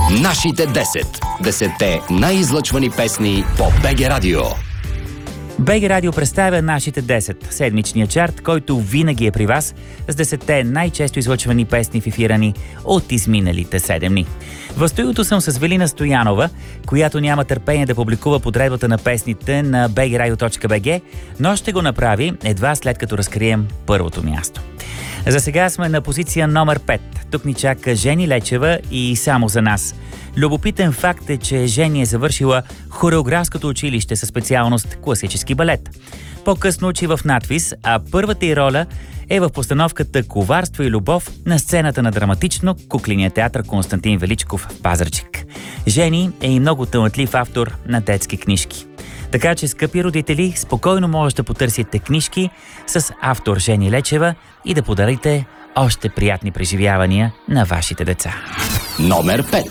Нашите 10. 10-те най-излъчвани песни по БГ Радио. БГ Радио представя Нашите 10, седмичния чарт, който винаги е при вас с 10-те най-често излъчвани песни в ефира ни от изминалите 7 дни. В студиото съм с Велина Стоянова, която няма търпение да публикува подредбата на песните на bgradio.bg, но ще го направи едва след като разкрием първото място. За сега сме на позиция номер 5. Тук ни чака Жени Лечева и Само за нас. Любопитен факт е, че Жени е завършила хореографското училище със специалност класически балет. По-късно учи в надвис, а първата й роля е в постановката "Коварство и любов" на сцената на драматично-кукления театър Константин Величков в Пазарджик. Жени е и много талантлив автор на детски книжки. Така че, скъпи родители, спокойно може да потърсите книжки с автор Жени Лечева и да подарите още приятни преживявания на вашите деца. Номер 5.